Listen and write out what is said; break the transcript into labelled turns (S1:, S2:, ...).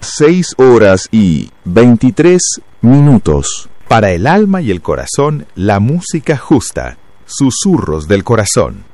S1: 6:23. Para el alma y el corazón, la música justa. Susurros del corazón.